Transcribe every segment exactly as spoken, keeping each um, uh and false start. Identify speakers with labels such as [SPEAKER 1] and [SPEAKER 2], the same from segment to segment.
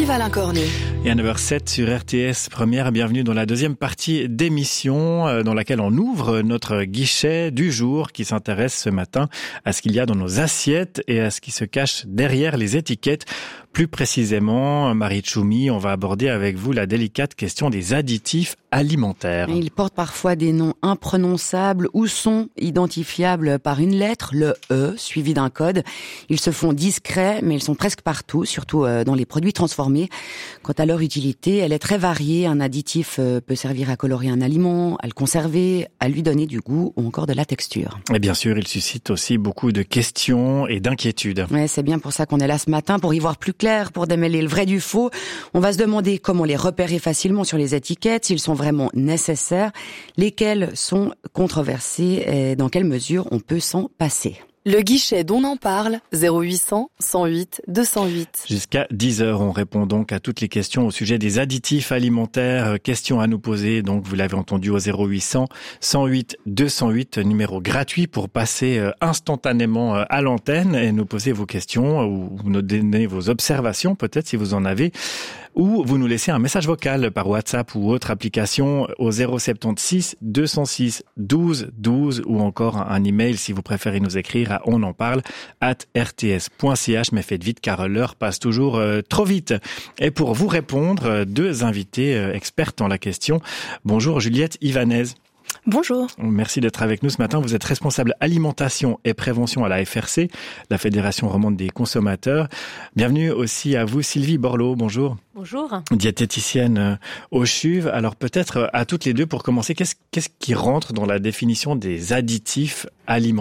[SPEAKER 1] Yves-Alain Cornet.
[SPEAKER 2] Et à neuf heures sept sur R T S Première, bienvenue dans la deuxième partie d'émission dans laquelle on ouvre notre guichet du jour qui s'intéresse ce matin à ce qu'il y a dans nos assiettes et à ce qui se cache derrière les étiquettes. Plus précisément, Marie Tchoumi, on va aborder avec vous la délicate question des additifs alimentaires.
[SPEAKER 3] Ils portent parfois des noms imprononçables ou sont identifiables par une lettre, le E, suivi d'un code. Ils se font discrets, mais ils sont presque partout, surtout dans les produits transformés. Quant à leur utilité, elle est très variée. Un additif peut servir à colorer un aliment, à le conserver, à lui donner du goût ou encore de la texture.
[SPEAKER 2] Et bien sûr, il suscite aussi beaucoup de questions et d'inquiétudes.
[SPEAKER 3] Ouais, c'est bien pour ça qu'on est là ce matin, pour y voir plus clair, pour démêler le vrai du faux. On va se demander comment les repérer facilement sur les étiquettes, s'ils sont vraiment nécessaires, lesquels sont controversés et dans quelle mesure on peut s'en passer.
[SPEAKER 1] Le guichet dont on en parle, zéro huit cents, cent huit, deux cent huit.
[SPEAKER 2] Jusqu'à dix heures, on répond donc à toutes les questions au sujet des additifs alimentaires. Questions à nous poser, donc vous l'avez entendu au zéro huit cents, cent huit, deux cent huit, numéro gratuit pour passer instantanément à l'antenne et nous poser vos questions ou nous donner vos observations peut-être si vous en avez. Ou vous nous laissez un message vocal par WhatsApp ou autre application au zéro soixante-seize, deux cent six, douze, douze ou encore un email si vous préférez nous écrire à on en parle arobase r t s point c h. Mais faites vite car l'heure passe toujours euh, trop vite. Et pour vous répondre, deux invités euh, expertes en la question. Bonjour Juliette Ivanez.
[SPEAKER 4] Bonjour.
[SPEAKER 2] Merci d'être avec nous ce matin. Vous êtes responsable alimentation et prévention à la F R C, la Fédération romande des consommateurs. Bienvenue aussi à vous Sylvie Borloo. Bonjour.
[SPEAKER 4] Bonjour.
[SPEAKER 2] Diététicienne au C H U V. Alors peut-être à toutes les deux pour commencer, qu'est-ce, qu'est-ce qui rentre dans la définition des additifs alimentaires ?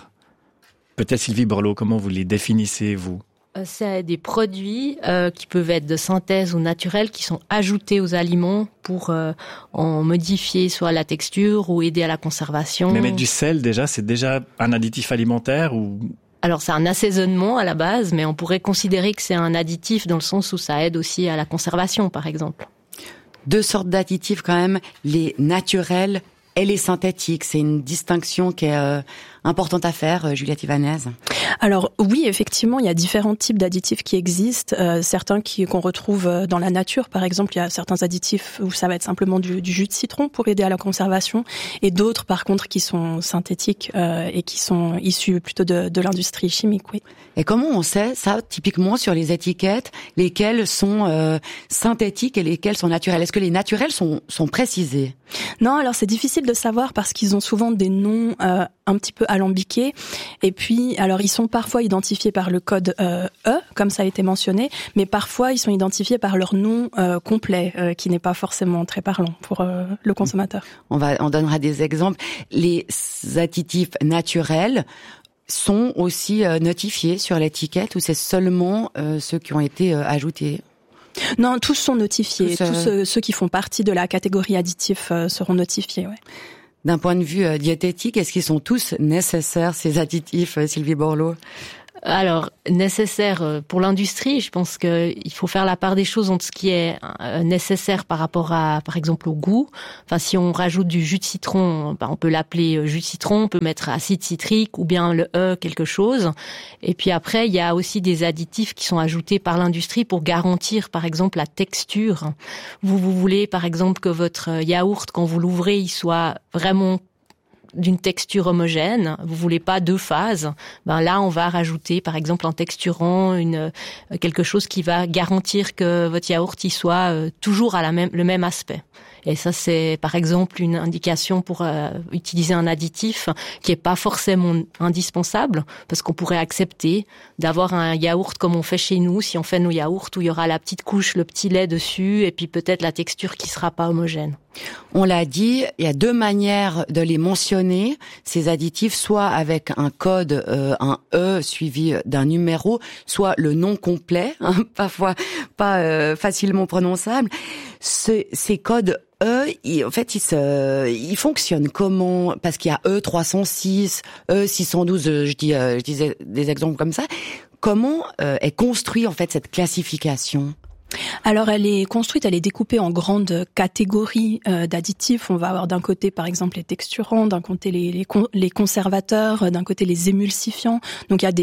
[SPEAKER 2] Peut-être Sylvie Borloo, comment vous les définissez vous ?
[SPEAKER 4] C'est des produits euh, qui peuvent être de synthèse ou naturels qui sont ajoutés aux aliments pour euh, en modifier soit la texture ou aider à la conservation.
[SPEAKER 2] Mais mettre du sel déjà, c'est déjà un additif alimentaire ou...
[SPEAKER 4] Alors c'est un assaisonnement à la base, mais on pourrait considérer que c'est un additif dans le sens où ça aide aussi à la conservation par exemple.
[SPEAKER 3] Deux sortes d'additifs quand même, les naturels et les synthétiques. C'est une distinction qui est euh, importante à faire, euh, Juliette Ivanez.
[SPEAKER 5] Alors oui, effectivement, il y a différents types d'additifs qui existent. Euh, certains qui qu'on retrouve dans la nature, par exemple, il y a certains additifs où ça va être simplement du, du jus de citron pour aider à la conservation, et d'autres, par contre, qui sont synthétiques euh, et qui sont issus plutôt de, de l'industrie chimique. Oui.
[SPEAKER 3] Et comment on sait ça, typiquement sur les étiquettes, lesquels sont euh, synthétiques et lesquels sont naturels ? Est-ce que les naturels sont, sont précisés ?
[SPEAKER 5] Non, alors c'est difficile de savoir parce qu'ils ont souvent des noms euh, un petit peu alambiqués. Et puis, alors ils sont parfois identifiés par le code euh, E, comme ça a été mentionné, mais parfois ils sont identifiés par leur nom euh, complet, euh, qui n'est pas forcément très parlant pour euh, le consommateur.
[SPEAKER 3] On va, on donnera des exemples. Les additifs naturels sont aussi euh, notifiés sur l'étiquette ou c'est seulement euh, ceux qui ont été euh, ajoutés ?
[SPEAKER 5] Non, tous sont notifiés.
[SPEAKER 3] Tous, euh...
[SPEAKER 5] tous euh, ceux qui font partie de la catégorie additifs euh, seront notifiés. Ouais.
[SPEAKER 3] D'un point de vue euh, diététique, est-ce qu'ils sont tous nécessaires, ces additifs, euh, Sylvie Borloo ?
[SPEAKER 4] Alors, nécessaire pour l'industrie, je pense qu'il faut faire la part des choses entre ce qui est nécessaire par rapport à, par exemple, au goût. Enfin, si on rajoute du jus de citron, ben, on peut l'appeler jus de citron, on peut mettre acide citrique ou bien le E quelque chose. Et puis après, il y a aussi des additifs qui sont ajoutés par l'industrie pour garantir, par exemple, la texture. Vous, vous voulez, par exemple, que votre yaourt, quand vous l'ouvrez, il soit vraiment d'une texture homogène, vous voulez pas deux phases, ben là on va rajouter par exemple un texturant, une quelque chose qui va garantir que votre yaourt il soit euh, toujours à la même le même aspect. Et ça c'est par exemple une indication pour euh, utiliser un additif qui est pas forcément indispensable parce qu'on pourrait accepter d'avoir un yaourt comme on fait chez nous, si on fait nos yaourts où il y aura la petite couche, le petit lait dessus et puis peut-être la texture qui sera pas homogène.
[SPEAKER 3] On l'a dit, il y a deux manières de les mentionner, ces additifs, soit avec un code, euh, un E suivi d'un numéro, soit le nom complet, hein, parfois pas euh, facilement prononçable. Ce, ces codes E, ils, en fait, ils, se, ils fonctionnent comment ? Parce qu'il y a E trois cent six, E six cent douze, je, dis, euh, je disais des exemples comme ça. Comment euh, est construit en fait cette classification ?
[SPEAKER 5] Alors elle est construite, elle est découpée en grandes catégories euh, d'additifs. On va avoir d'un côté par exemple les texturants, d'un côté les, les, con- les conservateurs, d'un côté les émulsifiants. Donc il y a des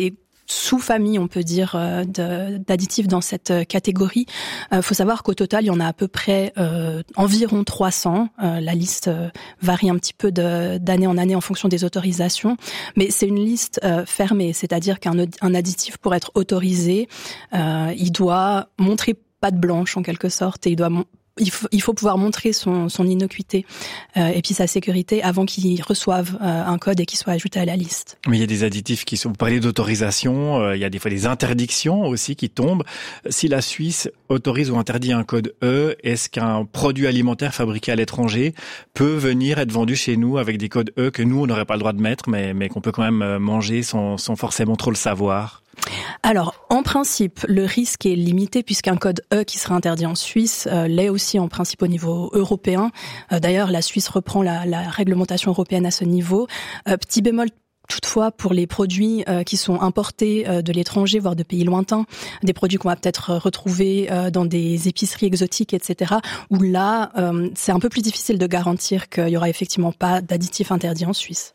[SPEAKER 5] sous-famille, on peut dire, euh, de, d'additifs dans cette catégorie. Il euh, faut savoir qu'au total, il y en a à peu près euh, environ trois cents. Euh, la liste euh, varie un petit peu de, d'année en année en fonction des autorisations, mais c'est une liste euh, fermée, c'est-à-dire qu'un un additif, pour être autorisé, euh, il doit montrer patte blanche en quelque sorte, et il doit mon- Il faut, il faut pouvoir montrer son, son innocuité euh, et puis sa sécurité avant qu'il reçoive euh, un code et qu'il soit ajouté à la liste.
[SPEAKER 2] Mais il y a des additifs qui sont... Vous parlez d'autorisation, euh, il y a des fois des interdictions aussi qui tombent. Si la Suisse autorise ou interdit un code E, est-ce qu'un produit alimentaire fabriqué à l'étranger peut venir être vendu chez nous avec des codes E que nous, on n'aurait pas le droit de mettre, mais, mais qu'on peut quand même manger sans, sans forcément trop le savoir ?
[SPEAKER 5] Alors, en principe, le risque est limité puisqu'un code E qui sera interdit en Suisse euh, l'est aussi en principe au niveau européen. Euh, d'ailleurs, la Suisse reprend la, la réglementation européenne à ce niveau. Euh, petit bémol toutefois pour les produits euh, qui sont importés euh, de l'étranger, voire de pays lointains, des produits qu'on va peut-être retrouver euh, dans des épiceries exotiques, et cetera, où là, euh, c'est un peu plus difficile de garantir qu'il y aura effectivement pas d'additifs interdits en Suisse.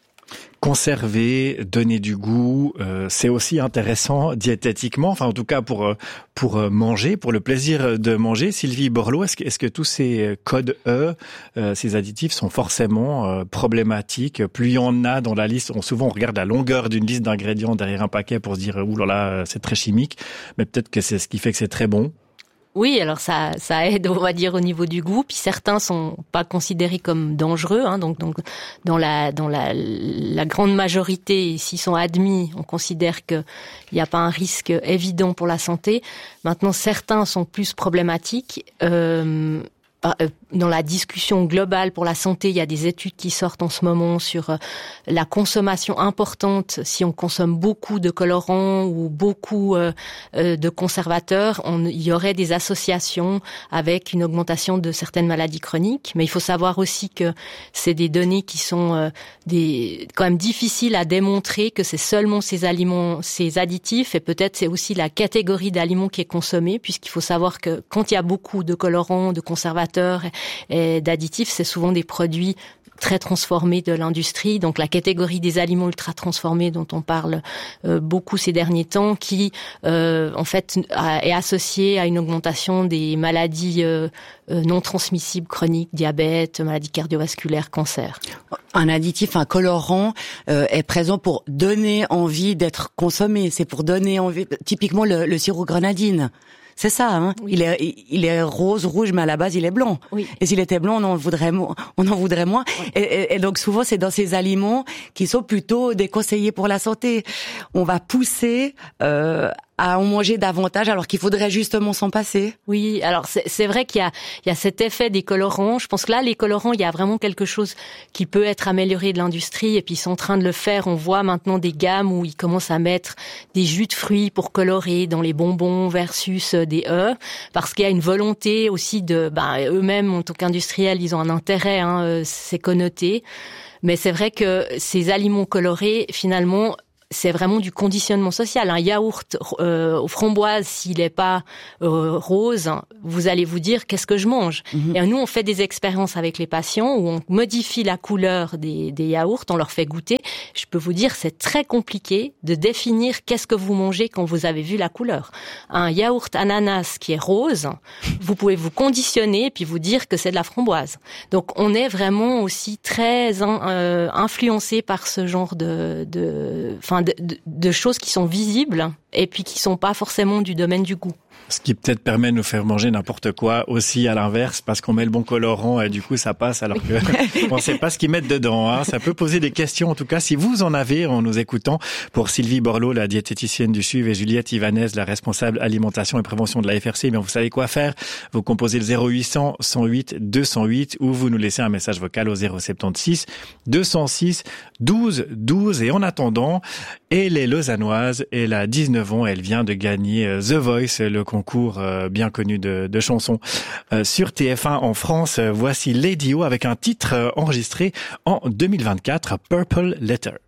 [SPEAKER 2] Conserver, donner du goût, euh, c'est aussi intéressant diététiquement, enfin en tout cas pour pour manger, pour le plaisir de manger. Sylvie Borloo, est-ce que, est-ce que tous ces codes E, euh, ces additifs sont forcément euh, problématiques? Plus il y en a dans la liste, on, souvent on regarde la longueur d'une liste d'ingrédients derrière un paquet pour se dire ouh là là, c'est très chimique, mais peut-être que c'est ce qui fait que c'est très bon.
[SPEAKER 4] Oui, alors ça, ça aide, on va dire, au niveau du goût. Puis certains sont pas considérés comme dangereux, hein, donc, donc dans la, dans la, la grande majorité, s'ils sont admis, on considère que il n'y a pas un risque évident pour la santé. Maintenant, certains sont plus problématiques. Euh, Dans la discussion globale pour la santé, il y a des études qui sortent en ce moment sur la consommation importante. Si on consomme beaucoup de colorants ou beaucoup de conservateurs, on, il y aurait des associations avec une augmentation de certaines maladies chroniques. Mais il faut savoir aussi que c'est des données qui sont des, quand même difficiles à démontrer que c'est seulement ces aliments, ces additifs, et peut-être c'est aussi la catégorie d'aliments qui est consommée, puisqu'il faut savoir que quand il y a beaucoup de colorants, de conservateurs et d'additifs, c'est souvent des produits très transformés de l'industrie, donc la catégorie des aliments ultra transformés dont on parle euh, beaucoup ces derniers temps, qui euh, en fait a, est associée à une augmentation des maladies euh, non transmissibles chroniques, diabète, maladies cardiovasculaires, cancer.
[SPEAKER 3] Un additif, un colorant euh, est présent pour donner envie d'être consommé, c'est pour donner envie, typiquement le, le sirop grenadine. C'est ça, hein. Oui. Il est, il est rose, rouge, mais à la base, il est blanc. Oui. Et s'il était blanc, on en voudrait, on en voudrait moins. Oui. Et, et, et donc, souvent, c'est dans ces aliments qui sont plutôt déconseillés pour la santé. On va pousser, euh, à en manger davantage, alors qu'il faudrait justement s'en passer.
[SPEAKER 4] Oui, alors c'est, c'est vrai qu'il y a, il y a cet effet des colorants. Je pense que là, les colorants, il y a vraiment quelque chose qui peut être amélioré de l'industrie, et puis ils sont en train de le faire. On voit maintenant des gammes où ils commencent à mettre des jus de fruits pour colorer dans les bonbons versus des œufs, parce qu'il y a une volonté aussi de, ben, eux-mêmes, en tant qu'industriels, ils ont un intérêt, hein, c'est connoté. Mais c'est vrai que ces aliments colorés, finalement, c'est vraiment du conditionnement social. Un yaourt euh, aux framboises, s'il n'est pas euh, rose, vous allez vous dire qu'est-ce que je mange. Mm-hmm. Et nous, on fait des expériences avec les patients où on modifie la couleur des, des yaourts, on leur fait goûter. Je peux vous dire, c'est très compliqué de définir qu'est-ce que vous mangez quand vous avez vu la couleur. Un yaourt ananas qui est rose, vous pouvez vous conditionner et puis vous dire que c'est de la framboise. Donc, on est vraiment aussi très in, euh, influencé par ce genre de, de, enfin, De, de, de choses qui sont visibles et puis qui sont pas forcément du domaine du goût.
[SPEAKER 2] Ce qui peut-être permet de nous faire manger n'importe quoi aussi à l'inverse, parce qu'on met le bon colorant et du coup ça passe alors que on ne sait pas ce qu'ils mettent dedans. Hein. Ça peut poser des questions en tout cas. Si vous en avez en nous écoutant, pour Sylvie Borloo, la diététicienne du S U V, et Juliette Ivanez, la responsable alimentation et prévention de la F R C, bien vous savez quoi faire. Vous composez le zéro huit cents, cent huit, deux cent huit ou vous nous laissez un message vocal au zéro soixante-seize, deux cent six, douze, douze. Et en attendant, elle est lausannoise, elle a dix-neuf ans, elle vient de gagner The Voice, le concours bien connu de, de chansons sur T F un en France. Voici Lady O avec un titre enregistré en deux mille vingt-quatre, Purple Letter.